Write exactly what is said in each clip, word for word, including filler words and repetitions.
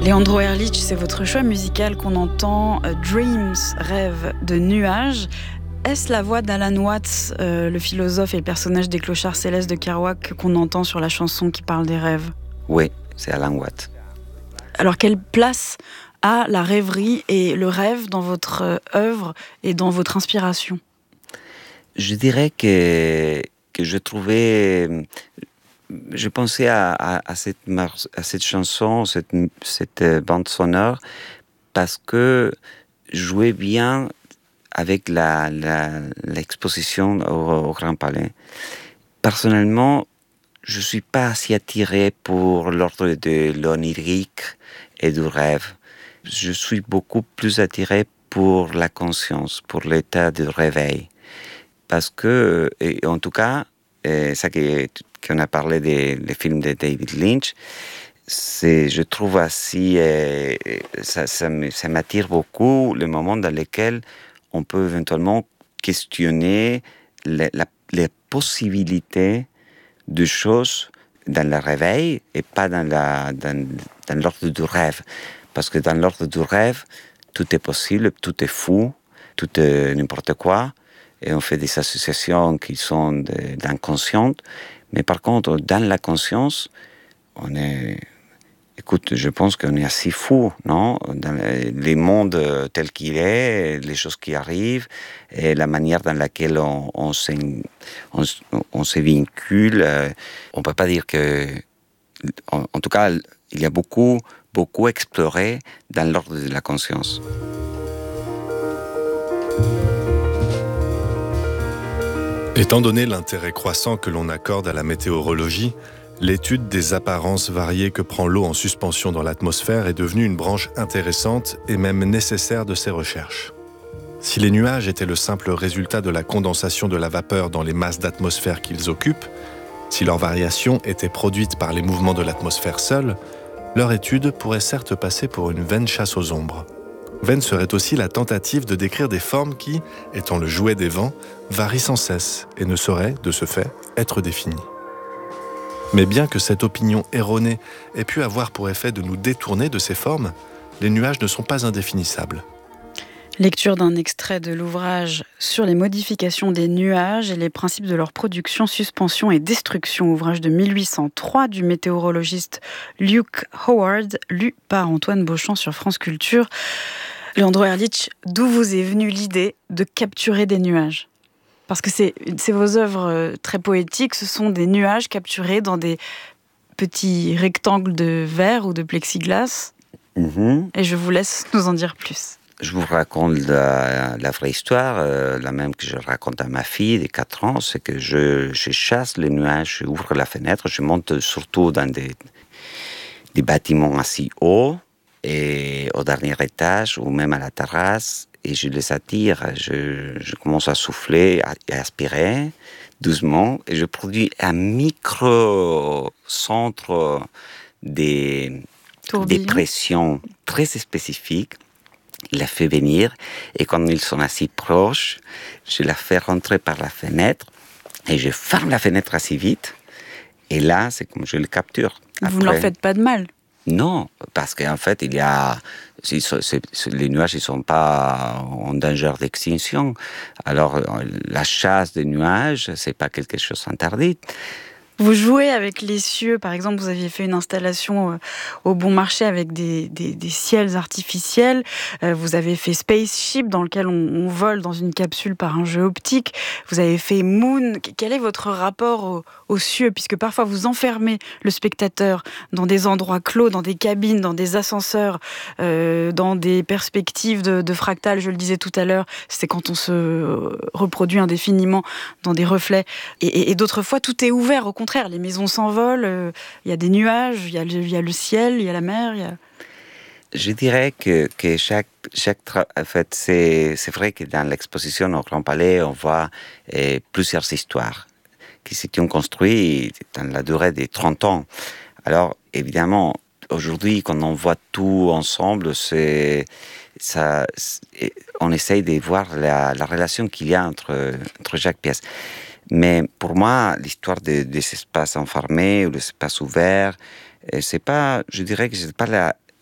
Leandro Erlich, c'est votre choix musical qu'on entend, uh, Dreams, rêve de nuages. Est-ce la voix d'Alan Watts, euh, le philosophe et le personnage des clochards célestes de Kerouac qu'on entend sur la chanson qui parle des rêves ? Oui, c'est Alan Watts. Alors quelle place a la rêverie et le rêve dans votre œuvre et dans votre inspiration ? Je dirais que, que je trouvais... Je pensais à, à, à, cette, à cette chanson, cette, cette bande sonore, parce que je jouais bien avec la, la, l'exposition au, au Grand Palais. Personnellement, je ne suis pas assez attiré pour l'ordre de l'onirique et du rêve. Je suis beaucoup plus attiré pour la conscience, pour l'état de réveil. Parce que, et en tout cas, ça qui qu'on a parlé des, des films de David Lynch, c'est, je trouve assez, euh, ça, ça, ça m'attire beaucoup le moment dans lequel on peut éventuellement questionner les, la, les possibilités de choses dans le réveil et pas dans, la, dans, dans l'ordre du rêve. Parce que dans l'ordre du rêve, tout est possible, tout est fou, tout est n'importe quoi. Et on fait des associations qui sont de, d'inconscientes. Mais par contre, dans la conscience, on est... Écoute, je pense qu'on est assez fou, non ? Dans les mondes tels qu'il est, les choses qui arrivent, et la manière dans laquelle on, on, on, on se vincule. On ne peut pas dire que... En, en tout cas, il y a beaucoup, beaucoup exploré dans l'ordre de la conscience. Étant donné l'intérêt croissant que l'on accorde à la météorologie, l'étude des apparences variées que prend l'eau en suspension dans l'atmosphère est devenue une branche intéressante et même nécessaire de ces recherches. Si les nuages étaient le simple résultat de la condensation de la vapeur dans les masses d'atmosphère qu'ils occupent, si leurs variations étaient produites par les mouvements de l'atmosphère seule, leur étude pourrait certes passer pour une vaine chasse aux ombres. Vaine serait aussi la tentative de décrire des formes qui, étant le jouet des vents, varient sans cesse et ne sauraient, de ce fait, être définies. Mais bien que cette opinion erronée ait pu avoir pour effet de nous détourner de ces formes, les nuages ne sont pas indéfinissables. Lecture d'un extrait de l'ouvrage sur les modifications des nuages et les principes de leur production, suspension et destruction, ouvrage de mille huit cent trois du météorologiste Luke Howard, lu par Antoine Beauchamp sur France Culture. Leandro Erlich, d'où vous est venue l'idée de capturer des nuages ? Parce que c'est, c'est vos œuvres très poétiques, ce sont des nuages capturés dans des petits rectangles de verre ou de plexiglas. Mm-hmm. Et je vous laisse nous en dire plus. Je vous raconte la, la vraie histoire, euh, la même que je raconte à ma fille de quatre ans, c'est que je, je chasse les nuages, j'ouvre la fenêtre, je monte surtout dans des, des bâtiments assez hauts, et au dernier étage, ou même à la terrasse, et je les attire, je, je commence à souffler et à aspirer doucement, et je produis un micro-centre des, des pressions très spécifiques. Il la fait venir, et quand ils sont assez proches, je la fais rentrer par la fenêtre, et je ferme la fenêtre assez vite, et là, c'est comme je le capture. Vous Après, ne leur faites pas de mal ? Non, parce qu'en fait, il y a... C'est, c'est, les nuages, ils ne sont pas en danger d'extinction. Alors, la chasse des nuages, ce n'est pas quelque chose d'interdit. Vous jouez avec les cieux, par exemple, vous aviez fait une installation au Bon Marché avec des, des, des ciels artificiels. Vous avez fait Spaceship, dans lequel on, on vole dans une capsule par un jeu optique. Vous avez fait Moon. Quel est votre rapport au, aux cieux ? Puisque parfois vous enfermez le spectateur dans des endroits clos, dans des cabines, dans des ascenseurs, euh, dans des perspectives de, de fractales, je le disais tout à l'heure. C'est quand on se reproduit indéfiniment dans des reflets. Et, et, et d'autres fois, tout est ouvert, au contraire. Au contraire, les maisons s'envolent, il euh, y a des nuages, il y, y a le ciel, il y a la mer. Y a... Je dirais que, que chaque, chaque tra... en fait, c'est, c'est vrai que dans l'exposition au Grand Palais, on voit euh, plusieurs histoires qui s'étaient construites dans la durée de trente ans. Alors, évidemment, aujourd'hui, quand on voit tout ensemble, c'est, ça, c'est, on essaye de voir la, la relation qu'il y a entre, entre chaque pièce. Mais pour moi, l'histoire de, des espaces enfermés ou des espaces ouverts, c'est pas, je dirais que c'est pas la,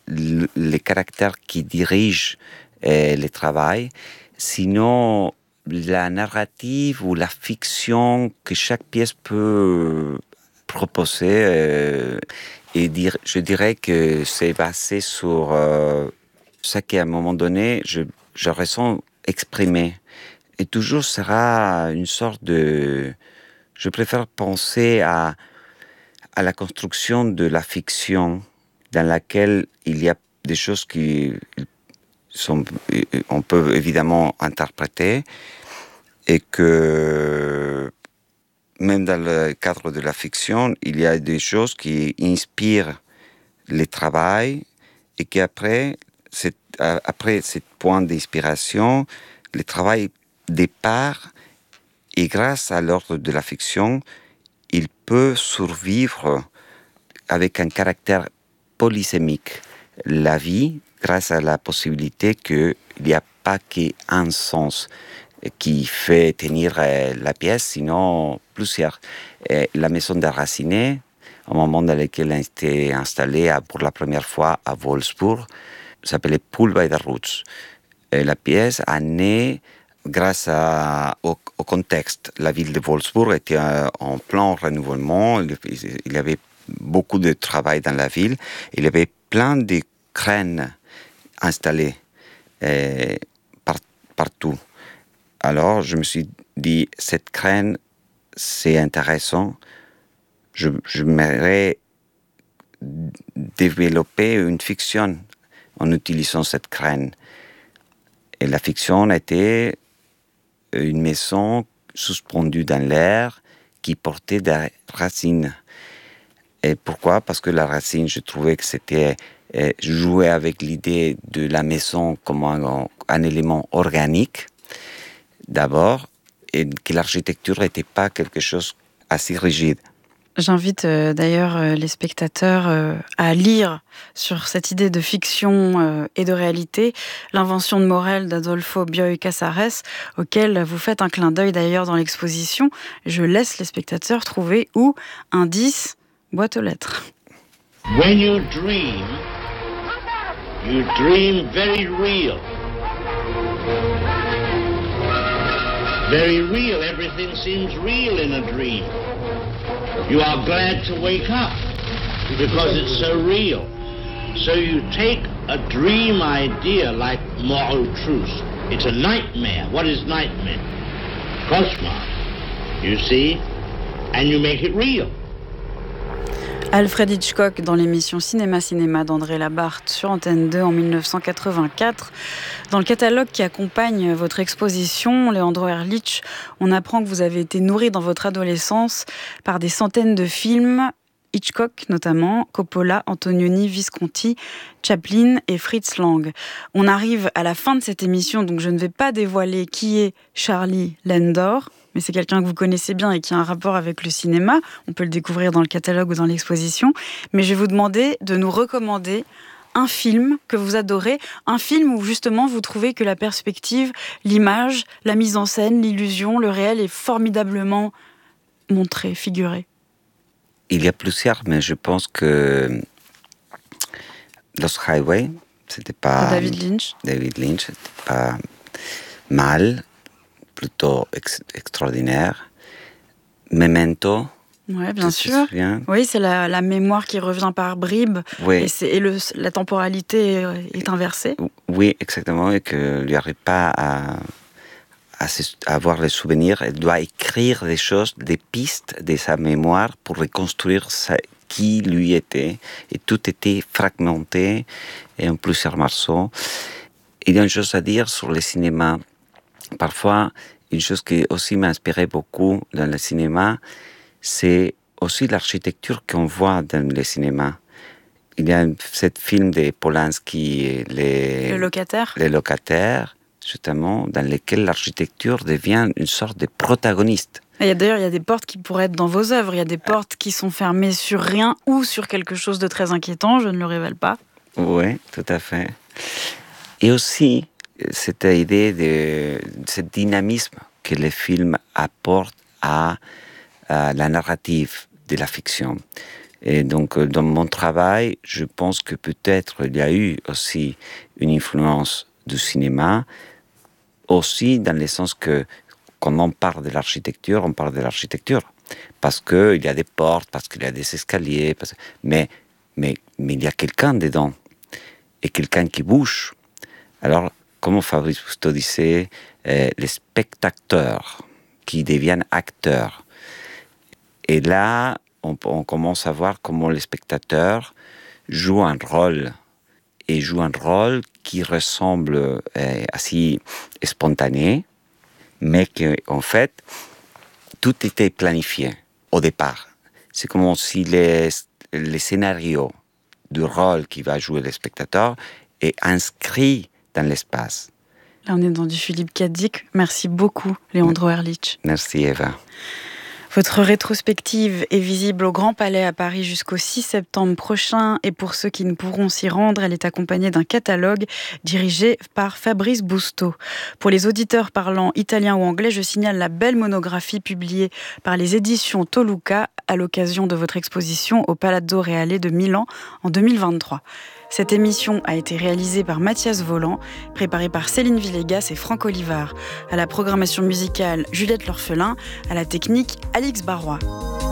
le, les caractères qui dirigent euh, le travail, sinon la narrative ou la fiction que chaque pièce peut proposer. Euh, et dire, je dirais que c'est basé sur euh, ce qu'à un moment donné, je, je ressens exprimé. Et toujours sera une sorte de... Je préfère penser à, à la construction de la fiction dans laquelle il y a des choses qui sont, on peut évidemment interpréter et que même dans le cadre de la fiction, il y a des choses qui inspirent le travail et qu'après, c'est, après ce point d'inspiration, le travail départ et grâce à l'ordre de la fiction, il peut survivre avec un caractère polysémique. La vie, grâce à la possibilité qu'il n'y a pas qu'un sens qui fait tenir la pièce, sinon plusieurs. Et la maison de Racine, au moment dans lequel elle a été installée pour la première fois à Wolfsburg, s'appelait Pool by the Roots. Et la pièce a né grâce à, au, au contexte. La ville de Wolfsburg était en plein renouvellement, il, il y avait beaucoup de travail dans la ville, il y avait plein de crènes installées euh, par, partout. Alors, je me suis dit, cette crène, c'est intéressant. Je, je m'aimerais développer une fiction en utilisant cette crène. Et la fiction était une maison suspendue dans l'air qui portait des racines. Et pourquoi ? Parce que la racine, je trouvais que c'était euh, jouer avec l'idée de la maison comme un, un élément organique, d'abord, et que l'architecture n'était pas quelque chose assez rigide. J'invite euh, d'ailleurs euh, les spectateurs euh, à lire sur cette idée de fiction euh, et de réalité l'invention de Morel d'Adolfo Bioy Casares, auquel vous faites un clin d'œil d'ailleurs dans l'exposition. Je laisse les spectateurs trouver où indice boîte aux lettres. When you dream, you dream very real. Very real. Everything seems real in a dream. You are glad to wake up because it's so real. So you take a dream idea like moral truth. It's a nightmare. What is nightmare? Cauchemar. You see? And you make it real. Alfred Hitchcock dans l'émission Cinéma Cinéma d'André Labarthe sur Antenne deux en dix-neuf cent quatre-vingt-quatre. Dans le catalogue qui accompagne votre exposition, Leandro Erlich, on apprend que vous avez été nourri dans votre adolescence par des centaines de films, Hitchcock notamment, Coppola, Antonioni, Visconti, Chaplin et Fritz Lang. On arrive à la fin de cette émission, donc je ne vais pas dévoiler qui est Charlie Landor, mais c'est quelqu'un que vous connaissez bien et qui a un rapport avec le cinéma. On peut le découvrir dans le catalogue ou dans l'exposition. Mais je vais vous demander de nous recommander un film que vous adorez, un film où justement vous trouvez que la perspective, l'image, la mise en scène, l'illusion, le réel est formidablement montré, figuré. Il y a plusieurs, mais je pense que Lost Highway, c'était pas... David Lynch. David Lynch, c'était pas mal, plutôt ex- extraordinaire. Memento. Oui, bien sûr. Oui, c'est la, la mémoire qui revient par bribes. Oui. Et, c'est, et le, la temporalité est, est inversée. Oui, exactement. Et qu'il n'y arrive pas à, à, à avoir les souvenirs. Elle doit écrire des choses, des pistes de sa mémoire pour reconstruire sa, qui lui était. Et tout était fragmenté et en plusieurs morceaux. Il y a une chose à dire sur le cinéma. Parfois, une chose qui aussi m'a inspiré beaucoup dans le cinéma, c'est aussi l'architecture qu'on voit dans le cinéma. Il y a ce film de Polanski, les, le locataire. les locataires, justement, dans lequel l'architecture devient une sorte de protagoniste. Il y a, d'ailleurs, il y a des portes qui pourraient être dans vos œuvres. Il y a des portes qui sont fermées sur rien ou sur quelque chose de très inquiétant. Je ne le révèle pas. Oui, tout à fait. Et aussi, cette idée de ce dynamisme que les films apportent à, à la narrative de la fiction. Et donc, dans mon travail, je pense que peut-être il y a eu aussi une influence du cinéma, aussi dans le sens que quand on parle de l'architecture, on parle de l'architecture. Parce qu'il y a des portes, parce qu'il y a des escaliers, parce... mais, mais, mais il y a quelqu'un dedans, et quelqu'un qui bouge. Alors, comme Fabrice Bustos disait, euh, les spectateurs qui deviennent acteurs. Et là, on, on commence à voir comment les spectateurs jouent un rôle, et jouent un rôle qui ressemble euh, assez spontané, mais qu'en fait, tout était planifié au départ. C'est comme si les, les scénarios du rôle qui va jouer le spectateur est inscrit dans l'espace. Là, on est dans du Philippe Cadic. Merci beaucoup, Leandro Erlich. Merci, Eva. Votre rétrospective est visible au Grand Palais à Paris jusqu'au six septembre prochain. Et pour ceux qui ne pourront s'y rendre, elle est accompagnée d'un catalogue dirigé par Fabrice Bustos. Pour les auditeurs parlant italien ou anglais, je signale la belle monographie publiée par les éditions Toluca à l'occasion de votre exposition au Palazzo Reale de Milan en deux mille vingt-trois. Cette émission a été réalisée par Mathias Voland, préparée par Céline Villegas et Franck Olivard. À la programmation musicale, Juliette L'Orphelin, à la technique, Alix Barrois.